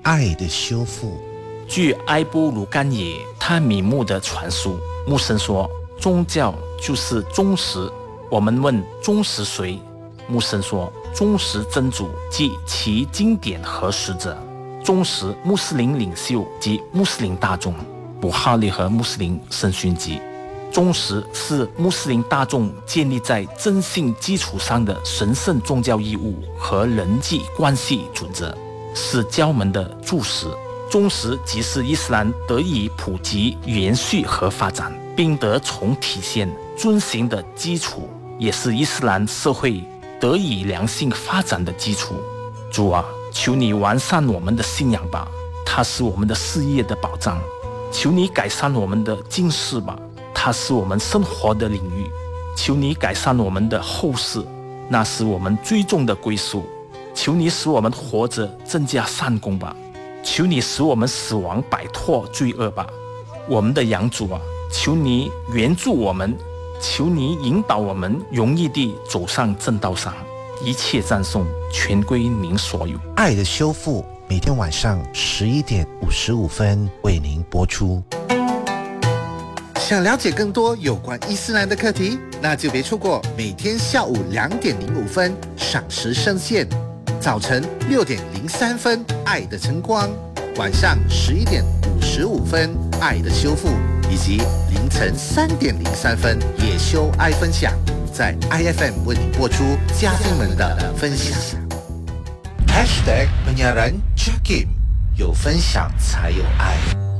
爱的修复。 据埃布鲁甘野他米木的传述，牧神说宗教就是忠实。我们问忠实谁？牧神说忠实真主即其经典和使者，忠实穆斯林领袖及穆斯林大众，布哈里和穆斯林圣训集。忠实是穆斯林大众建立在真信基础上的神圣宗教义务和人际关系准则，是教门的柱石。忠实即是伊斯兰得以普及、延续和发展，并得从体现、遵行的基础，也是伊斯兰社会得以良性发展的基础。主啊，求你完善我们的信仰吧，它是我们的事业的保障；求你改善我们的今世吧，它是我们生活的领域；求你改善我们的后世，那是我们最终的归宿；求你使我们活着增加善功吧，求你使我们死亡摆脱罪恶吧。我们的养主啊，求你援助我们，求你引导我们容易地走上正道上，一切赞颂全归您所有。 爱的修复每天晚上11:55为您播出。想了解更多有关伊斯兰的课题，那就别错过每天下午2:05赏时圣线，早晨6:03爱的晨光，晚上11:55爱的修复，以及凌晨3:03夜修爱分享，在 IFM 为你播出嘉宾们的分享。#penyiaran Jakim， 有分享才有爱。